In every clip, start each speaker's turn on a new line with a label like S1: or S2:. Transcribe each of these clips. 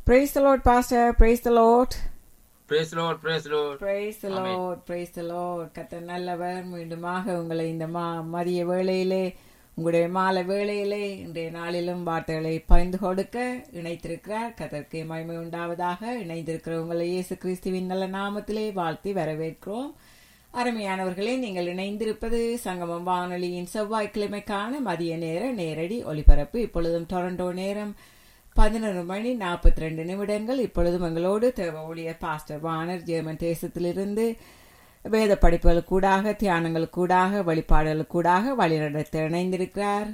S1: Praise the Lord, Pastor. Praise the Lord.
S2: Praise the Lord, praise the Lord.
S1: Praise the
S2: Amen.
S1: Lord, praise the Lord. கர்த்தர் நல்லவர். மீண்டுமாக உங்களை இந்த மதிய வேளையிலே, உங்களுடைய மாலை வேளையிலே, இன்றைய நாளிலும் வார்த்தைகளை பகிர்ந்து கொடுக்க இணைத்திருக்கிறார். கர்த்தருக்கு மகிமை உண்டாவதாக. இணைந்திருக்கிற உங்களை இயேசு கிறிஸ்துவின் நல்ல நாமத்திலே வாழ்த்தி வரவேற்கிறோம். அருமையானவர்களே, நீங்கள் இணைந்திருப்பது சங்கமம் வானொலியின் செவ்வாய்க்கிழமைக்கான மதிய நேர நேரடி ஒலிபரப்பு. இப்பொழுதும் டொரண்டோ நேரம் 11:42. இப்பொழுதும் எங்களோடு தேவ ஊழியர் பாஸ்டர் வானர் ஜெர்மன் தேசத்திலிருந்து வேத படிப்புகளுக்கூடாக, தியானங்களுக்கூடாக, வழிபாடுகளுக்கூடாக வழிநடத்த இணைந்திருக்கிறார்.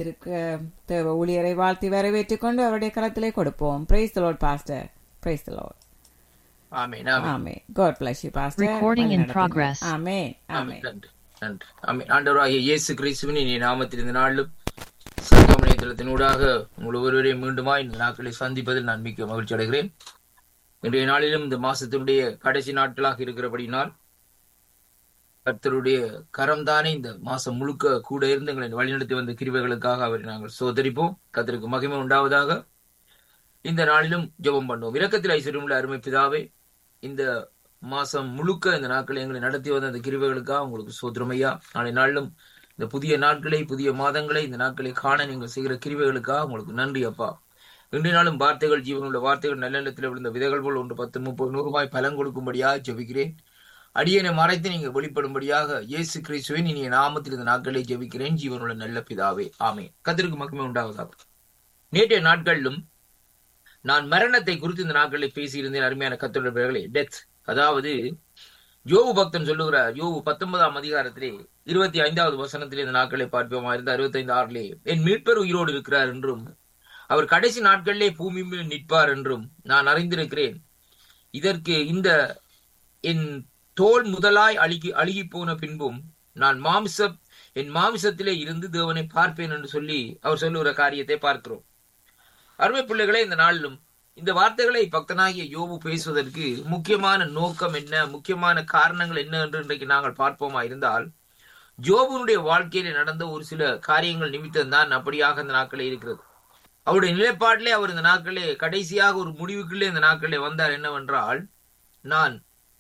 S1: தேவ ஊழியரை வாழ்த்தி வரவேற்றுக் கொண்டு அவருடைய கரத்திலே கொடுப்போம். Praise the Lord, Pastor. Praise the Lord.
S2: Amen. Amen.
S1: Amen. God bless you, Pastor.
S3: Recording in progress.
S1: Amen.
S2: Amen. நன்றி. ஆமென். ஆண்டவராகிய இயேசு கிறிஸ்துவின் இனிய நாமத்தில் இந்த நாளிலும் சங்கமனையத்தினூடாக உங்கள் ஒருவரையும் மீண்டுமாய் இந்த நாட்களை சந்திப்பதில் நான் மிக்க மகிழ்ச்சி அடைகிறேன். இன்றைய நாளிலும் இந்த மாசத்தினுடைய கடைசி நாட்களாக இருக்கிறபடினால் கர்த்தருடைய கரம்தானே இந்த மாசம் முழுக்க கூட இருந்து எங்களை வழிநடத்தி வந்த கிருபைகளுக்காக அவரை நாங்கள் சோதரிப்போம். கர்த்தருக்கு மகிமை உண்டாவதாக. இந்த நாளிலும் ஜெபம் பண்ணுவோம். இரக்கத்தில் ஐஸ்வர்யமுள்ள அருமை பிதாவே, இந்த மாசம் முழுக்க இந்த நாட்களை எங்களை நடத்தி வந்த அந்த கிருபைகளுக்காக உங்களுக்கு சோதரமையா. நாளை நாளிலும் இந்த புதிய நாட்களை, புதிய மாதங்களை, இந்த நாட்களை காண நீங்கள் செய்கிற கிருபைகளுக்காக உங்களுக்கு நன்றி அப்பா. இன்றைய நாளும் வார்த்தைகள், ஜீவனுள்ள வார்த்தைகள் நல்ல நிலத்தில் விழுந்த விதைகள் போல் 1, 10, 30, 100 பலன் கொடுக்கும்படியாக ஜெபிக்கிறேன். அடியனை மறைத்து நீங்கள் வெளிப்படும்படியாக இயேசு கிறிஸ்துவின் இனிய நாமத்தில் இந்த நாட்களை ஜெபிக்கிறேன். ஜீவனுள்ள நல்ல பிதாவே, ஆமென். கர்த்தருக்கு மகிமை உண்டாவதாக. நேற்றைய நாட்களிலும் நான் மரணத்தை குறித்து இந்த நாட்களில் பேசியிருந்தேன். அருமையான கர்த்தருடைய பிள்ளைகளே, டெத், அதாவது யோபு பக்தன் சொல்லுகிறார். யோபு 19ஆம் அதிகாரத்திலே 25வது வசனத்திலே இந்த நாட்களை பார்ப்போமா இருந்த 65:6 என் மீட்பர் உயிரோடு இருக்கிறார் என்றும் அவர் கடைசி நாட்களிலே பூமி மேல் நிற்பார் என்றும் நான் அறிந்திருக்கிறேன். இதற்கு இந்த என் தோல் முதலாய் அழுகி போன பின்பும் நான் என் மாமிசத்திலே இருந்து தேவனை பார்ப்பேன் என்று சொல்லி அவர் சொல்லுகிற காரியத்தை பார்க்கிறோம். அருமை பிள்ளைகளே, இந்த நாளிலும் இந்த வார்த்தைகளை பக்தனாகிய யோபு பேசுவதற்கு முக்கியமான நோக்கம் என்ன, முக்கியமான காரணங்கள் என்ன என்று இன்றைக்கு நாங்கள் பார்ப்போமா இருந்தால், யோபுனுடைய வாழ்க்கையில நடந்த ஒரு சில காரியங்கள் நிமித்தம் தான் அப்படியாக இந்த நாட்களே இருக்கிறது. அவருடைய நிலைப்பாட்டிலே அவர் இந்த நாட்களே கடைசியாக ஒரு முடிவுக்குள்ளே இந்த நாட்களே வந்தார். என்னவென்றால், நான்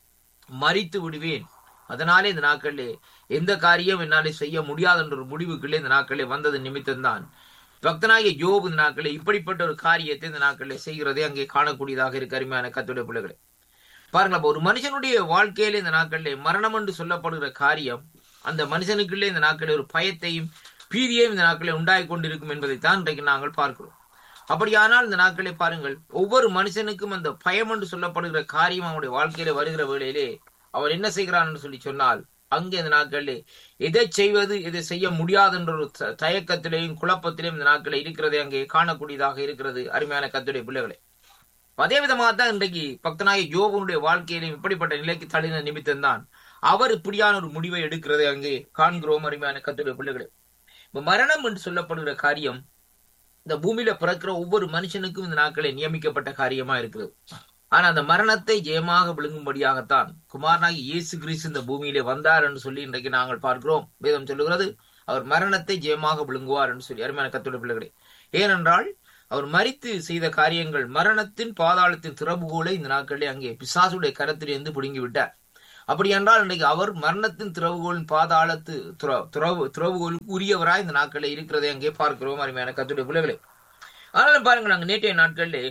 S2: மரித்து விடுவேன், அதனாலே இந்த நாட்களே எந்த காரியம் என்னாலே செய்ய முடியாது என்ற ஒரு முடிவுக்குள்ளே இந்த நாட்களே வந்தது நிமித்தம்தான் பக்தனாகிய யோபு இந்த நாட்களே இப்படிப்பட்ட ஒரு காரியத்தை இந்த நாட்களே செய்கிறதே அங்கே காணக்கூடியதாக இருக்கு. அருமையான கர்த்தருடைய பிள்ளைகளே, பாருங்களா, ஒரு மனுஷனுடைய வாழ்க்கையில இந்த நாட்களிலே மரணம் என்று சொல்லப்படுகிற காரியம் அந்த மனுஷனுக்குள்ளே இந்த நாட்களே ஒரு பயத்தையும் பீதியையும் இந்த நாட்களே உண்டாகி கொண்டிருக்கும் என்பதைத்தான் இன்றைக்கு நாங்கள் பார்க்கிறோம். அப்படியானால் இந்த நாட்களே பாருங்கள், ஒவ்வொரு மனுஷனுக்கும் அந்த பயம் என்று சொல்லப்படுகிற காரியம் அவனுடைய வாழ்க்கையில வருகிற வேளையிலே அவன் என்ன செய்கிறான் என்று சொல்லி சொன்னால், அங்கே இந்த நாட்களிலே எதை செய்வது, எதை செய்ய முடியாது என்ற ஒரு தயக்கத்திலேயும் குழப்பத்திலேயும் இந்த நாட்களை இருக்கிறதை அங்கே காணக்கூடியதாக இருக்கிறது. அருமையான கர்த்தருடைய பிள்ளைகளே, அதே விதமாக தான் இன்றைக்கு பக்தனாகிய யோபுனுடைய வாழ்க்கையிலும் இப்படிப்பட்ட நிலைக்கு தள்ளின நிமித்தம்தான் அவர் இப்படியான ஒரு முடிவை எடுக்கிறதை அங்கே காண்கிறோம். அருமையான கர்த்தருடைய பிள்ளைகளே, இப்ப மரணம் என்று சொல்லப்படுகிற காரியம் இந்த பூமியில பிறக்கிற ஒவ்வொரு மனுஷனுக்கும் இந்த நாட்களை நியமிக்கப்பட்ட காரியமா இருக்கிறது. ஆனா அந்த மரணத்தை ஜெயமாக விழுங்கும்படியாகத்தான் குமாரனாகி இயேசு கிறிஸ்து இந்த பூமியிலே வந்தார் என்று சொல்லி இன்றைக்கு நாங்கள் பார்க்கிறோம். வேதம் சொல்லுகிறது அவர் மரணத்தை ஜெயமாக விழுங்குவார் என்று சொல்லி. அருமையான கர்த்தருடைய பிள்ளைகளே, ஏனென்றால் அவர் மரித்து செய்த காரியங்கள் மரணத்தின் பாதாளத்தின் திறவுகோலை இந்த நாட்களிலே அங்கே பிசாசுடைய கரத்திலிருந்து பிடுங்கி விட்டார். அப்படி என்றால் இன்றைக்கு அவர் மரணத்தின் திறவுகோலின் பாதாளத்து திறவுகோலுக்கு உரியவராய் இந்த நாட்களில் இருக்கிறதை அங்கே பார்க்கிறோம். அருமையான கர்த்தருடைய பிள்ளைகளே, ஆனாலும் பாருங்கள், நாங்கள் நேற்றைய நாட்களிலே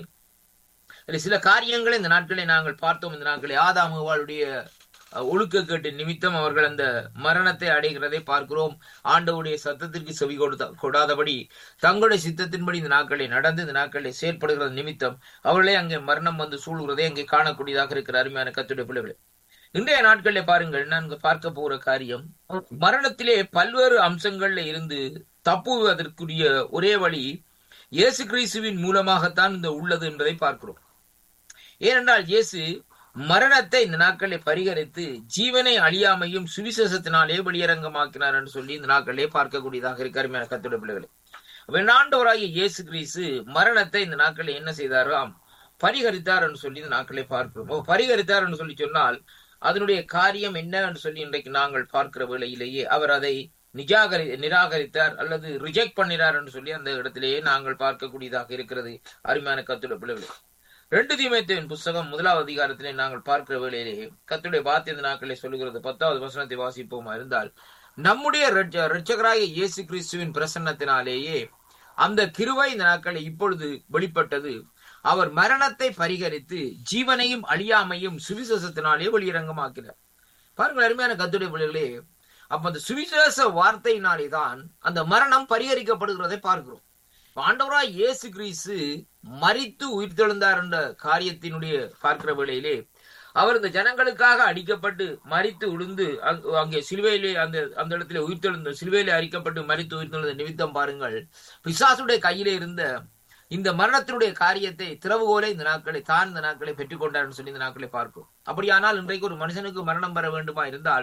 S2: சில காரியங்களை இந்த நாட்களை நாங்கள் பார்த்தோம். இந்த நாட்களை ஆதாம் ஏவாளுடைய ஒழுக்க கேட்டு நிமித்தம் அவர்கள் அந்த மரணத்தை அடைகிறதை பார்க்கிறோம். ஆண்டவருடைய சத்தத்திற்கு செவி கொடாதபடி தங்களுடைய சித்தத்தின்படி இந்த நாட்களை நடந்து இந்த நாட்களை செயல்படுகிற நிமித்தம் அவர்களே அங்கே மரணம் வந்து சூழ்கிறதை அங்கே காணக்கூடியதாக இருக்கிற அருமையான கர்த்தருடைய பிள்ளைகளே, இன்றைய நாட்களிலே பாருங்கள், நாங்கள் பார்க்க போகிற காரியம் மரணத்திலே பல்வேறு அம்சங்கள்ல இருந்து தப்புவதற்குரிய ஒரே வழி இயேசு கிறிஸ்துவின் மூலமாகத்தான் இந்த உள்ளது என்பதை பார்க்கிறோம். ஏனென்றால் இயேசு மரணத்தை இந்த நாட்களை பரிகரித்து ஜீவனை அழியாமையும் சுவிசேஷத்தினாலே வெளியரங்கமாக்கினார் என்று சொல்லி இந்த நாட்களிலே பார்க்கக்கூடியதாக இருக்கு. அருமையான கர்த்தருடைய பிள்ளைகளே, ஆண்டவராகிய இயேசு கிறிஸ்து மரணத்தை இந்த நாட்களில் என்ன செய்தாராம், பரிகரித்தார் என்று சொல்லி இந்த நாட்களை பார்க்கிறோம். பரிகரித்தார் என்று சொல்லி சொன்னால் அதனுடைய காரியம் என்ன என்று சொல்லி இன்றைக்கு நாங்கள் பார்க்கிற வேளையிலேயே அவர் அதை நிராகரித்தார் அல்லது ரிஜெக்ட் பண்ணினார் என்று சொல்லி அந்த இடத்திலேயே நாங்கள் பார்க்கக்கூடியதாக இருக்கிறது. அருமையான கர்த்தருடைய பிள்ளைகளே, 2 தீமோத்தேயுவின் புஸ்தகம் 1வது அதிகாரத்திலே நாங்கள் பார்க்கிற வேளையிலே கர்த்தருடைய வார்த்தை இந்த நாட்களை சொல்லுகிறது. 10வது வசனத்தை வாசிப்போமா இருந்தால், நம்முடைய இரட்சகராகிய இயேசு கிறிஸ்துவின் பிரசன்னத்தினாலேயே அந்த கிருபை இந்த நாட்களை இப்பொழுது வெளிப்பட்டது. அவர் மரணத்தை பரிகரித்து ஜீவனையும் அழியாமையும் சுவிசேஷத்தினாலே வெளியரங்கமாக்கிறார். பாருங்கள் அருமையான கர்த்தருடைய பிள்ளைகளே, அப்ப அந்த சுவிசேஷ வார்த்தையினாலே தான் அந்த மரணம் பரிகரிக்கப்படுகிறதை பார்க்கிறோம். ஆண்டவராய் இயேசு கிறிஸ்து மரித்து உயிர்த்தெழுந்தார் என்ற காரியத்தினுடைய பார்க்கிற வேளையிலே அவர் இந்த ஜனங்களுக்காக அடிக்கப்பட்டு மரித்து விழுந்து அங்கே சிலுவையிலே அந்த இடத்துல உயிர்த்தெழுந்த சிலுவையிலே அரிக்கப்பட்டு மரித்து உயிர்த்தெழுந்த நிமித்தம் பாருங்கள், பிசாசுடைய கையிலே இருந்த இந்த மரணத்தினுடைய காரியத்தை திறவுகோலை இந்த நாட்களை பெற்றுக்கொண்டார் சொல்லி இந்த நாட்களை பார்க்கும். அப்படியானால் இன்றைக்கு ஒரு மனுஷனுக்கு மரணம் பெற வேண்டுமா இருந்தால்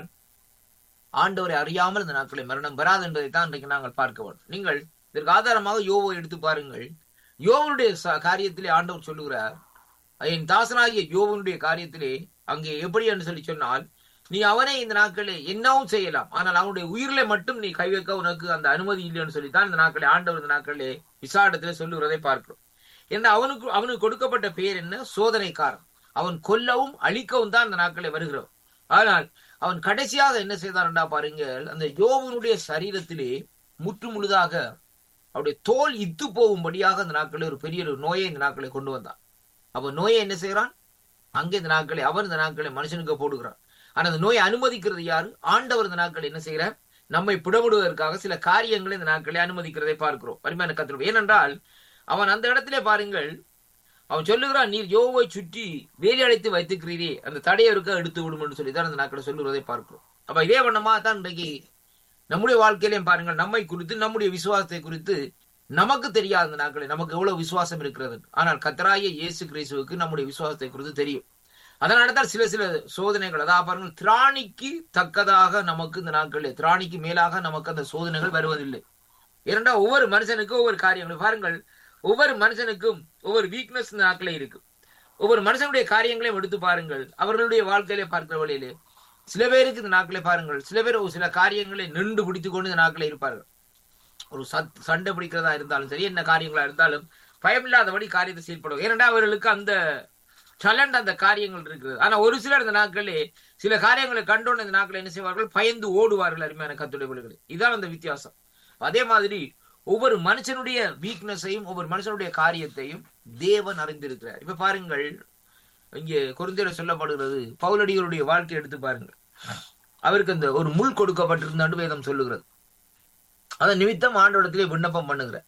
S2: ஆண்டவரை அறியாமல் இந்த நாட்களை மரணம் பெறாது என்பதை தான் இன்றைக்கு நாங்கள் பார்க்க வேண்டும். நீங்கள் இதற்கு ஆதாரமாக யோவை எடுத்து பாருங்கள். யோவனுடைய காரியத்திலே ஆண்டவர் சொல்லுகிறார், என் தாசனாகிய யோவனுடைய காரியத்திலே அங்கே எப்படி என்று சொல்லி சொன்னால், நீ அவனை இந்த நாட்களே என்னவும் செய்யலாம், ஆனால் அவனுடைய உயிரிலே மட்டும் நீ கை வைக்க உனக்கு அந்த அனுமதி இல்லைன்னு சொல்லித்தான் இந்த நாட்களே ஆண்டவர் இந்த நாட்களே விசாடத்திலே சொல்லுகிறதை பார்க்கிறோம். ஏன்னா அவனுக்கு கொடுக்கப்பட்ட பெயர் என்ன? சோதனைக்காரன். அவன் கொல்லவும் அழிக்கவும் தான் இந்த நாட்களே வருகிறோம். ஆனால் அவன் கடைசியாக என்ன செய்தான் பாருங்கள், அந்த யோவனுடைய சரீரத்திலே முற்று முழுதாக அவருடைய தோல் இத்து போகும்படியாக அந்த நாட்களில் ஒரு பெரிய ஒரு நோயை இந்த நாட்களை கொண்டு வந்தான். அவன் நோயை என்ன செய்யறான்? அங்கே இந்த நாட்களை அவன் இந்த நாட்களை மனுஷனுக்கு போடுகிறான். ஆனா அந்த நோயை அனுமதிக்கிறது யாரு? ஆண்டவர் இந்த நாட்களை என்ன செய்யறார்? நம்மை புடமிடுவதற்காக சில காரியங்களை இந்த நாட்களை அனுமதிக்கிறதை பார்க்கிறோம். அருமையான கர்த்தர், ஏனென்றால் அவன் அந்த இடத்திலே பாருங்கள், அவன் சொல்லுகிறான், நீர் யோவை சுற்றி வேலி அழைத்து வைத்துக்கிறீரே, அந்த தடையை இருக்க எடுத்து விடும் என்று சொல்லிதான் அந்த நாட்களை சொல்லுவதை பார்க்கிறோம். அப்ப இதே வண்ணமா தான் இன்றைக்கு நம்முடைய வாழ்க்கையிலையும் பாருங்கள், நம்மை குறித்து நம்முடைய விசுவாசத்தை குறித்து நமக்கு தெரியாத அந்த நாட்களை நமக்கு எவ்வளவு விசுவாசம் இருக்கிறது. ஆனால் கர்த்தராகிய இயேசு கிறிஸ்துவுக்கு நம்முடைய விசுவாசத்தை குறித்து தெரியும். அதனால்தான் சில சோதனைகள், அதாவது பாருங்கள், திராணிக்கு தக்கதாக நமக்கு இந்த நாட்களில் திராணிக்கு மேலாக நமக்கு அந்த சோதனைகள் வருவதில்லை. ஏனென்றால் ஒவ்வொரு மனுஷனுக்கும் ஒவ்வொரு காரியங்கள் பாருங்கள், ஒவ்வொரு மனுஷனுக்கும் ஒவ்வொரு வீக்னஸ் இந்த நாட்களே இருக்கு. ஒவ்வொரு மனுஷனுடைய காரியங்களையும் எடுத்து பாருங்கள். அவர்களுடைய வாழ்க்கையிலே பார்க்கிற வழியிலே சில பேருக்கு இந்த நாட்களை பாருங்கள், சில பேர் சில காரியங்களை நின்று பிடித்துக் கொண்டு இந்த நாட்களை இருப்பார்கள். ஒரு சண்டை பிடிக்கிறதா இருந்தாலும் சரி, என்ன காரியங்களா இருந்தாலும் பயமில்லாதபடி காரியத்தை செயல்படுவோம். ஏனென்றால் அவர்களுக்கு அந்த டேலண்ட், அந்த காரியங்கள் இருக்கிறது. ஆனா ஒரு சிலர் இந்த நாட்களே சில காரியங்களை கண்டோன்னு இந்த நாட்களை என்ன செய்வார்கள்? பயந்து ஓடுவார்கள். அருமையான கர்த்தருடைய பிள்ளைகளே, இதான் அந்த வித்தியாசம். அதே மாதிரி ஒவ்வொரு மனுஷனுடைய வீக்னஸையும் ஒவ்வொரு மனுஷனுடைய காரியத்தையும் தேவன் அறிந்திருக்கிறார். இப்ப பாருங்கள், இங்கே கொரிந்தியர் சொல்லப்படுகிறது, பவுலடிகளுடைய வாழ்க்கை எடுத்து பாருங்கள். அவருக்கு அந்த ஒரு முள் கொடுக்கப்பட்டிருந்தாண்டு வேதம் சொல்லுகிறது. அதன் நிமித்தம் ஆண்டவரிடத்திலே விண்ணப்பம் பண்ணுகிறார்.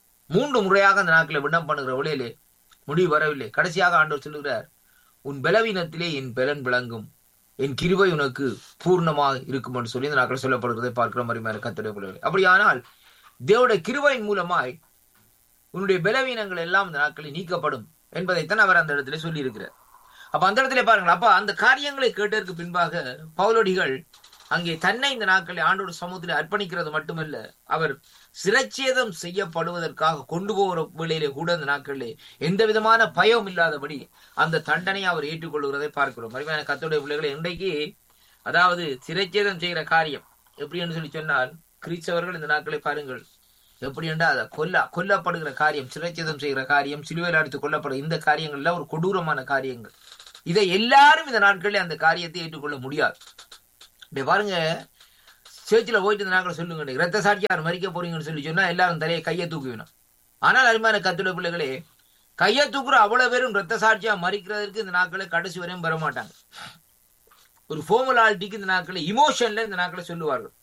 S2: 3 முறையாக அந்த நாட்களை விண்ணப்பம் பண்ணுகிற வழியிலே முடிவு வரவில்லை. கடைசியாக ஆண்டவர் சொல்லுகிறார், உன் பலவீனத்திலே என் பலன் விளங்கும், என் கிருபை உனக்கு பூர்ணமாக இருக்கும் என்று சொல்லி இந்த நாட்கள் சொல்லப்படுகிறதை பார்க்கிற மாதிரி கர்த்தருடைய பிள்ளைகளே. அப்படியானால் தேவனுடைய கிருபையின் மூலமாய் உன்னுடைய பலவீனங்கள் எல்லாம் இந்த நாட்களில் நீக்கப்படும் என்பதைத்தான் அவர் அந்த இடத்துல சொல்லி இருக்கிறார். அப்ப அந்த இடத்துல பாருங்கள், அப்ப அந்த காரியங்களை கேட்டதற்கு பின்பாக பவுலடிகள் அங்கே தன்னை இந்த நாட்களை ஆண்டோட சமூகத்தில் அர்ப்பணிக்கிறது மட்டுமல்ல, அவர் சிரச்சேதம் செய்யப்படுவதற்காக கொண்டு போகிற வேளையிலே கூட இந்த நாட்களிலே எந்த விதமான பயம் இல்லாதபடி அந்த தண்டனையை அவர் ஏற்றுக்கொள்கிறதை பார்க்கிறோம். மறுமையான கர்த்தருடைய பிள்ளைகளை, இன்றைக்கு அதாவது சிரச்சேதம் செய்கிற காரியம் எப்படி என்று சொல்லி சொன்னால், கிறிஸ்தவர்கள் இந்த நாட்களை பாருங்கள் எப்படி என்றால் கொல்லப்படுகிற காரியம், சிரச்சேதம் செய்கிற காரியம், சிலுவையில் அடித்து கொல்லப்படுகிற இந்த காரியங்கள்ல ஒரு கொடூரமான காரியங்கள். இதை எல்லாரும் இந்த நாட்களில் அந்த காரியத்தை ஏற்றுக்கொள்ள முடியாது. இப்ப பாருங்க, சேர்ச்சில் போயிட்டு இந்த நாட்கள் சொல்லுங்க, இரத்த சாட்சியார் மறிக்க போறீங்கன்னு சொல்லி சொன்னா எல்லாரும் தலையை கையை தூக்குவினோம். ஆனால் அருமையான கர்த்தருடைய பிள்ளைகளே, கையை தூக்குற அவ்வளவு பேரும் இரத்த சாட்சியா மறிக்கிறதுக்கு இந்த நாட்களை கடைசி வரையும் பெற மாட்டாங்க. ஒரு ஃபார்மாலிட்டிக்கு இந்த நாட்களை, இமோஷன்ல இந்த நாட்களை சொல்லுவார்கள்.